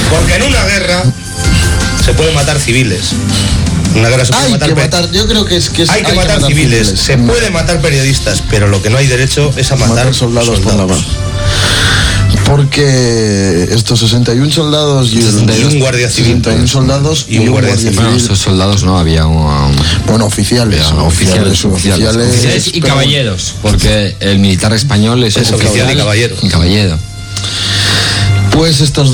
Porque en una guerra se pueden matar civiles. En una guerra se puede matar. Yo creo que hay que matar civiles. Se puede matar periodistas, pero lo que no hay derecho es a matar soldados. Por la paz. Porque estos 61 soldados y 61 guardias civiles, 61 soldados y un guardia civil. Bueno, esos soldados no había oficiales y caballeros, porque el militar español es oficial y caballero. Pues estos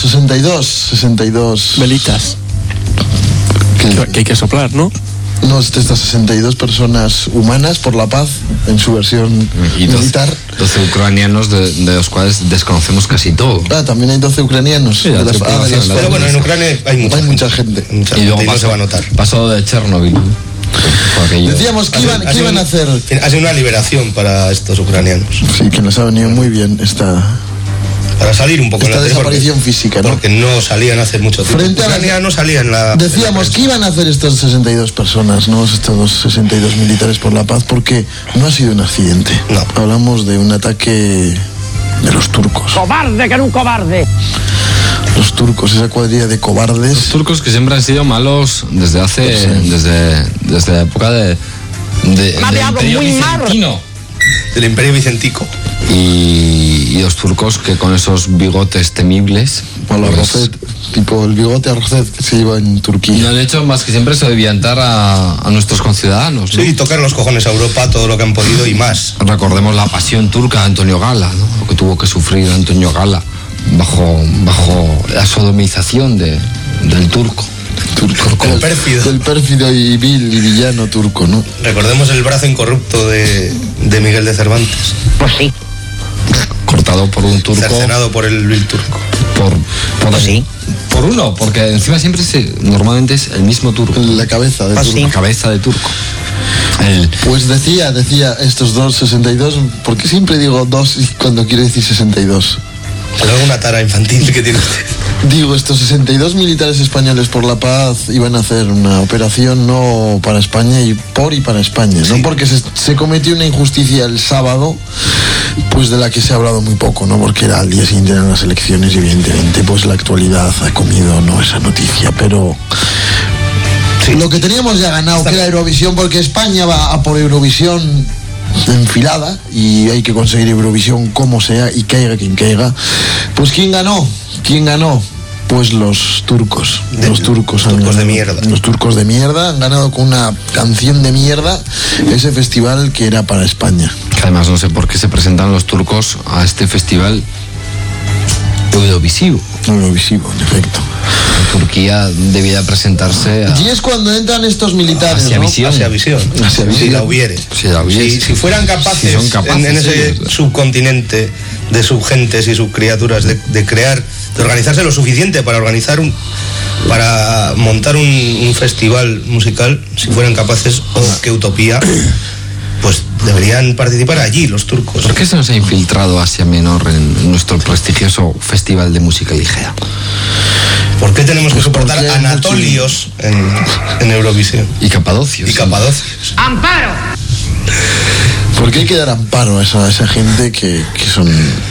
62 velitas que hay que soplar, ¿no? No, estas 62 personas humanas por la paz en su versión militar. 12 ucranianos de los cuales desconocemos casi todo. También hay 12 ucranianos. Sí, pero bueno, en Ucrania hay mucha gente. Y luego no se va a notar. Pasó de Chernobyl. Decíamos que iban a hacer. Ha sido una liberación para estos ucranianos. Sí, que nos ha venido muy bien para salir un poco esta desaparición física, ¿no? Porque no salían hace mucho tiempo. Ucrania no salía en la... Decíamos que iban a hacer estas 62 personas, ¿no? Estos 62 militares por la paz, porque no ha sido un accidente. No. Hablamos de un ataque de los turcos. ¡Cobarde, que era un cobarde! Los turcos, esa cuadrilla de cobardes. Los turcos que siempre han sido malos desde la época del Imperio Bizantino. Del Imperio Vicentico. Y los turcos que con esos bigotes temibles, bueno, Arrocet, tipo el bigote Arrocet que se lleva en Turquía. No han hecho más que siempre se deviantar a nuestros conciudadanos, ¿no? Sí, tocar los cojones a Europa todo lo que han podido y más. Recordemos la pasión turca de Antonio Gala, ¿no? Lo que tuvo que sufrir Antonio Gala bajo la sodomización del turco. Del pérfido y vil y villano turco, ¿no? Recordemos el brazo incorrupto de Miguel de Cervantes. Pues sí. Cortado por un turco. Cercenado por el vil turco. Por uno, porque encima siempre normalmente es el mismo turco. La cabeza de turco. La cabeza de turco. Pues decía estos 62, porque siempre digo 2 cuando quiero decir 62. ¿Hay alguna tara infantil que tiene usted? Digo, estos 62 militares españoles por la paz iban a hacer una operación no para España y para España, sí. ¿No? Porque se cometió una injusticia el sábado, pues de la que se ha hablado muy poco, ¿no? Porque era al día siguiente eran las elecciones y evidentemente pues la actualidad ha comido, ¿no? Esa noticia, pero... Sí. Lo que teníamos ya ganado, que era Eurovisión, porque España va a por Eurovisión enfilada y hay que conseguir Eurovisión como sea y caiga quien caiga. Pues ¿quién ganó? Pues los turcos. Los turcos de mierda. Los turcos de mierda han ganado con una canción de mierda ese festival que era para España. Además no sé por qué se presentan los turcos a este festival Eurovisivo, en efecto. Turquía debía presentarse y es cuando entran estos militares, hacia ¿no? visión. Si la hubiere. Si fueran capaces, en ese subcontinente de subgentes y subcriaturas de organizarse lo suficiente para montar un festival musical, si fueran capaces, qué utopía, pues deberían participar allí los turcos. ¿Por qué se nos ha infiltrado Asia Menor en nuestro prestigioso festival de música ligera? ¿Por qué tenemos que soportar anatolios en Eurovisión? Y capadocios. ¡Amparo! ¿Por qué hay que dar amparo a esa gente que son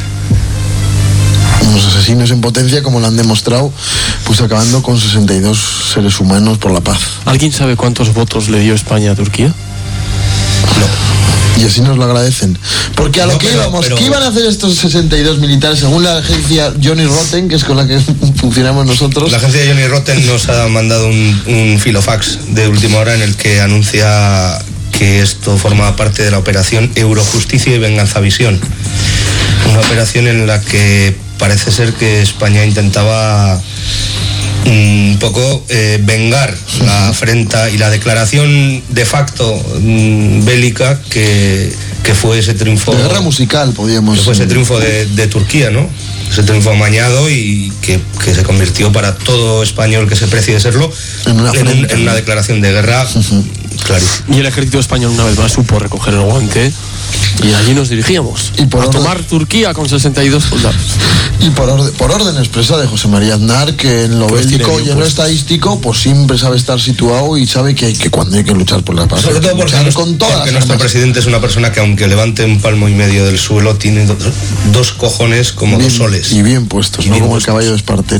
unos asesinos en potencia, como lo han demostrado, pues acabando con 62 seres humanos por la paz? ¿Alguien sabe cuántos votos le dio España a Turquía? No. Y así nos lo agradecen. Porque a lo que íbamos, ¿qué iban a hacer estos 62 militares? Según la agencia Johnny Rotten, que es con la que funcionamos nosotros. La agencia Johnny Rotten nos ha mandado un filofax de última hora en el que anuncia que esto forma parte de la operación Eurojusticia y Venganza Visión. Una operación en la que parece ser que España intentaba un poco vengar la afrenta y la declaración de facto bélica que fue ese triunfo de guerra musical, podíamos, que fue ese triunfo de Turquía, ¿no? Ese triunfo amañado y que se convirtió para todo español que se precie de serlo en una declaración de guerra clarísima. Y el ejército español una vez más supo recoger el guante y allí nos dirigíamos a tomar Turquía con 62 soldados. Y por orden expresa de José María Aznar, que en lo bélico y en lo estadístico pues siempre sabe estar situado y sabe que cuando hay que luchar por la paz, sobre todo porque nuestro presidente es una persona que aunque levante 1,5 palmos del suelo tiene dos cojones como bien, 2 soles y bien puestos, y no bien como puestos. El caballo de Espartero.